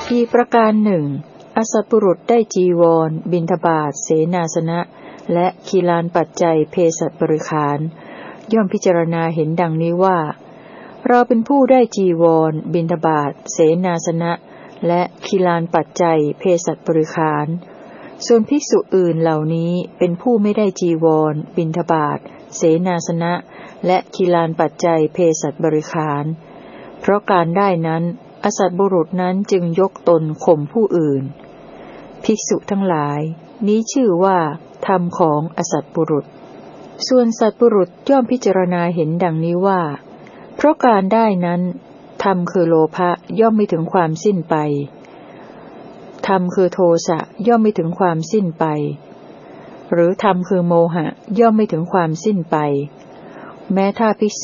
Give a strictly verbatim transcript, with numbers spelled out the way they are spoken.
อีกประการหนึ่งอสัตบุรุษได้จีวรบิณฑบาตเสนาสนะและคีลานปัจจัยเภสัชบริขารย่อมพิจารณาเห็นดังนี้ว่าเราเป็นผู้ได้จีวรบิณฑบาตเสนาสนะและคีลานปัจจัยเภสัชบริขารส่วนภิกษุอื่นเหล่านี้เป็นผู้ไม่ได้จีวรบิณฑบาตเสนาสนะและคีลานปัจจัยเภสัชบริขารเพราะการได้นั้นอสัตบุรุษนั้นจึงยกตนข่มผู้อื่นภิกษุทั้งหลายนี้ชื่อว่าธรรมของอสัตบุรุษส่วนสัตบุรุษย่อมพิจารณาเห็นดังนี้ว่าเพราะการได้นั้นธรรมคือโลภะย่อมไม่ถึงความสิ้นไปธรรมคือโทสะย่อมไม่ถึงความสิ้นไปหรือธรรมคือโมหะย่อมไม่ถึงความสิ้นไปแม้ถ้าภิกษุ